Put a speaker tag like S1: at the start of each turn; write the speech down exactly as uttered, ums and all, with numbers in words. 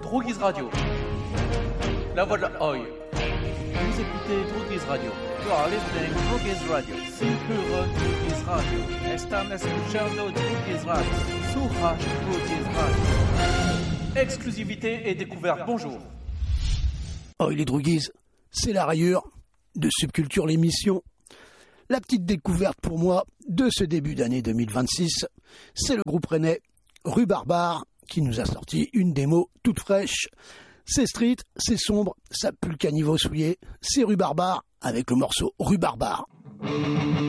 S1: Droguise Radio. La voix de la Oi. Vous écoutez Droguise Radio. You are listening to Droguise Radio. Sin pure Droguise Radio. Están escuchando Droguise Radio. Surra Droguise Radio. Exclusivité et découverte. Bonjour.
S2: Oi les Droguises, c'est la rayure de Subculture l'émission. La petite découverte pour moi de ce début d'année deux mille vingt-six, c'est le groupe rennais Rue Barbare qui nous a sorti une démo toute fraîche. C'est street, c'est sombre, ça pue le caniveau souillé, c'est Rue Barbare avec le morceau Rue Barbare.